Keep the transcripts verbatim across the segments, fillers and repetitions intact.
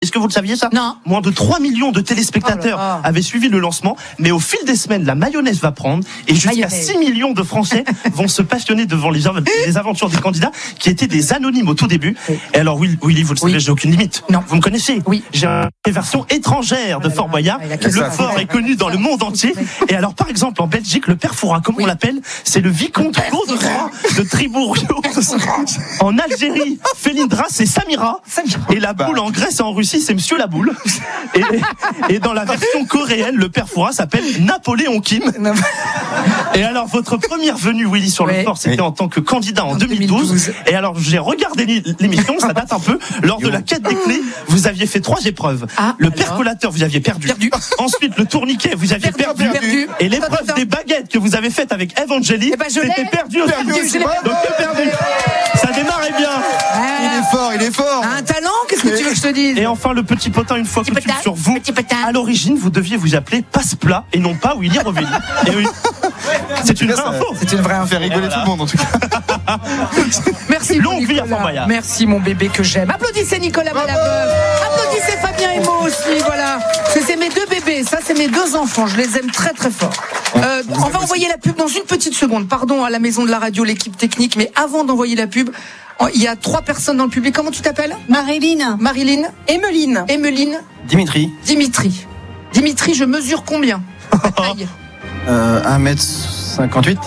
Est-ce que vous le saviez ça ? Non. Moins de trois millions de téléspectateurs oh là là. avaient suivi le lancement, mais au fil des semaines, la mayonnaise va prendre et jusqu'à Mayonnaise. six millions de Français vont se passionner devant les, les aventures des candidats qui étaient des anonymes au tout début. Oui. Et alors Willy, Willy vous le savez, Oui. j'ai aucune limite. Non. Vous me connaissez ? Oui. J'ai une version étrangère de Ah là Fort là, Boyard. il a Le cassé ça. fort est connu dans le monde entier. Et alors par exemple en Belgique, le père Fouras, comment Oui. on l'appelle ? C'est le vicomte Godefroy de Tribourg. En Algérie, Felindra, c'est Samira. Samira. Et la boule en Grèce et en Russie, c'est Monsieur la boule. Et, et dans la version coréenne, le père Fouras s'appelle Napoléon Kim. Non. Et alors, votre première venue, Willy, sur Ouais. le fort, c'était Oui. en tant que candidat en, En deux mille douze. deux mille douze. Et alors, j'ai regardé l'émission, ça date un peu. Lors de la quête des clés, vous aviez fait trois épreuves. Ah, le alors percolateur, vous aviez perdu. Perdu. Ensuite, le tourniquet, vous aviez Perdu, perdu. perdu. Et l'épreuve Attends, des baguettes que vous avez faite avec Evangélie, Eh ben, je l'ai. c'était perdu aussi. Perdu, je l'ai Donc, perdu. que perdu. Ça démarrait bien. Il est fort, il est fort. Un talent, qu'est-ce que tu veux que je te dise ? Et enfin, le petit potin, une fois Petit que tu potin, sur vous. petit potin. À l'origine, vous deviez vous appeler Passe-Plat et non pas Willy Revelli. Et oui. C'est une vraie Ça- info. C'est une vraie Ça info. fait rigoler tout le monde en tout cas. Merci, Longue mon vie à Fort Nicolas. Boyard. Merci, mon bébé que j'aime. Applaudissez Nicolas Malabeuf. Applaudissez Fabien et moi aussi, voilà. Parce que c'est mes deux bébés, ça, c'est mes deux enfants. Je les aime très, très fort. Euh, on va envoyer la pub dans une petite seconde. Pardon à la maison de la radio, l'équipe technique, mais avant d'envoyer la pub, il y a trois personnes dans le public. Comment tu t'appelles ? Marilyn. Marilyn, Emeline. Emeline, Dimitri, Dimitri. Dimitri, je mesure combien ? Taille. euh, un mètre cinquante-huit.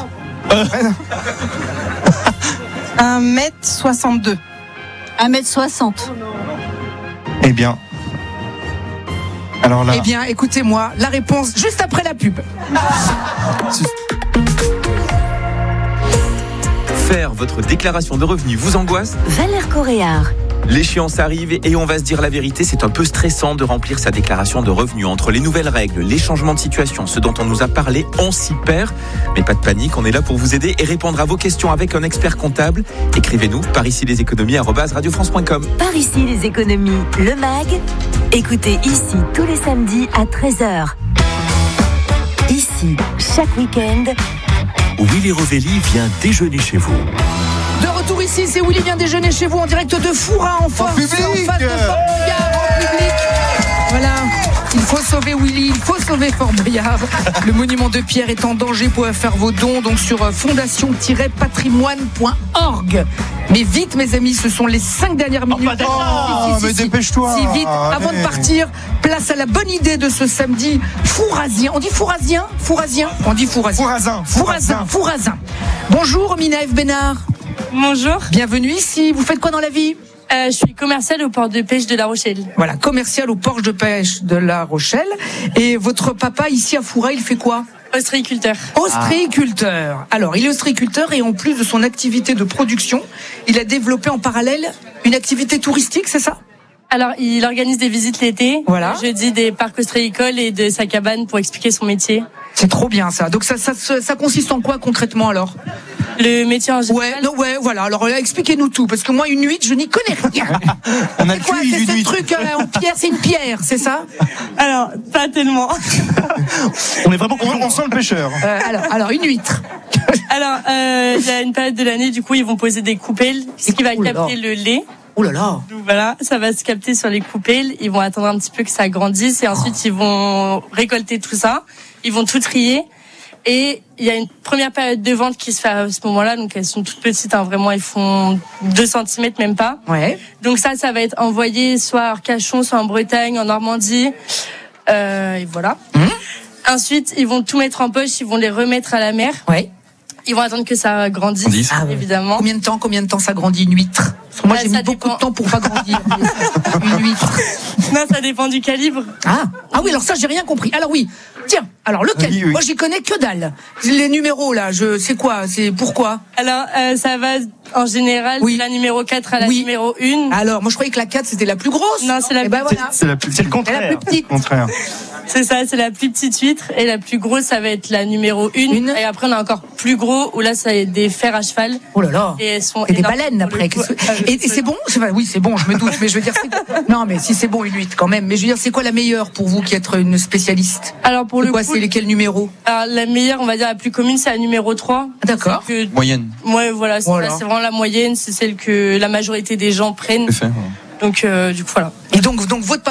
un mètre soixante-deux. un mètre soixante. Eh bien. Alors là, Eh bien, écoutez-moi, la réponse juste après la pub. Faire votre déclaration de revenus vous angoisse ? Valère Coréard. L'échéance arrive et on va se dire la vérité, c'est un peu stressant de remplir sa déclaration de revenus. Entre les nouvelles règles, les changements de situation, ce dont on nous a parlé, on s'y perd. Mais pas de panique, on est là pour vous aider et répondre à vos questions avec un expert comptable. Écrivez-nous par ici les économies arobase radio france point com. Par ici les économies, le mag. Écoutez ici tous les samedis à treize heures. Ici, chaque week-end, Willy Revelli vient déjeuner chez vous. De retour ici, c'est Willy vient déjeuner chez vous en direct de Fouras en force, public. en face de Fort Boyard, en public. Voilà, il faut sauver Willy, il faut sauver Fort Boyard. Le monument de pierre est en danger, vous pouvez faire vos dons donc sur fondation tiret patrimoine point org. Mais vite mes amis, ce sont les cinq dernières minutes. pas d'accord. Oh, mais dépêche-toi. Si vite, avant Allez. de partir, place à la bonne idée de ce samedi fourrasien. On dit fourrasien Fourrasien On dit fourrasien. Fourrasin, Fourrasin, Fourrasin. Bonjour Mina F. Bénard. Bonjour, Bienvenue ici. Vous faites quoi dans la vie ? euh, je suis commerciale au port de pêche de La Rochelle. Voilà, commercial au port de pêche de La Rochelle. Et votre papa ici à Fouras, il fait quoi ? Ostréiculteur. Ostréiculteur. Alors, il est ostréiculteur et en plus de son activité de production, il a développé en parallèle une activité touristique, c'est ça ? Alors, il organise des visites l'été. Voilà. Le jeudi, des parcs ostréicoles et de sa cabane pour expliquer son métier. C'est trop bien ça. Donc ça, ça, ça, ça consiste en quoi concrètement alors ? Le métier en Ouais, général. non, ouais, voilà. Alors là, expliquez-nous tout, parce que moi, une huître, je n'y connais rien. on a C'est le quoi ? cul C'est d'une ce huître. truc euh, en pierre, c'est une pierre, c'est ça ? Alors, pas tellement. On est vraiment On, on sent le pêcheur. Euh, alors, alors, une huître. Alors, euh, il y a une période de l'année, du coup, ils vont poser des coupelles, ce qui va Ouh là capter là. le lait. Oh là là. Donc voilà, ça va se capter sur les coupelles. Ils vont attendre un petit peu que ça grandisse et ensuite ils vont récolter tout ça. Ils vont tout trier. Et il y a une première période de vente qui se fait à ce moment-là. Donc elles sont toutes petites, hein, vraiment, elles font deux centimètres, même pas. Ouais. Donc ça, ça va être envoyé soit à Arcachon, soit en Bretagne, en Normandie. Euh, et voilà. Mmh. Ensuite, ils vont tout mettre en poche, ils vont les remettre à la mer. Ouais. Ils vont attendre que ça grandisse, Grandisse. Ah ouais. évidemment. Combien de temps, combien de temps ça grandit une huître ? Parce que moi, Bah, j'ai ça mis beaucoup dépend. de temps pour pas grandir une huître. Non, ça dépend du calibre. Ah, ah oui, alors ça, j'ai rien compris. Alors oui, tiens, alors lequel ? Oui, oui. Moi, j'y connais que dalle. Les numéros là, je sais quoi, c'est pourquoi ? Alors, euh, ça va en général Oui. de la numéro quatre à la Oui. numéro un. Alors, moi, je croyais que la quatre c'était la plus grosse. Non, c'est la Eh ben plus voilà. C'est la plus C'est le C'est la contraire. plus petite. contraire. C'est ça, c'est la plus petite huître. Et la plus grosse, ça va être la numéro un. Une. Et après, on a encore plus gros, où là, ça va être des fers à cheval. Oh là là. Et elles sont C'est des énormes baleines pour après. le coup. Qu'est-ce que- Et, et c'est bon c'est pas- Oui, c'est bon, je me doute. Mais je veux dire, c'est... non, mais si c'est bon une huître quand même. Mais je veux dire, c'est quoi la meilleure pour vous qui êtes une spécialiste ? Alors, pour C'est le quoi, coup, c'est lesquels numéros ? alors, la meilleure, on va dire la plus commune, c'est la numéro trois. D'accord. Que, Moyenne. ouais, voilà, c'est, Voilà. ça, c'est vraiment la moyenne, c'est celle que la majorité des gens prennent. C'est fait. Donc, euh, du coup, voilà. Et donc, donc votre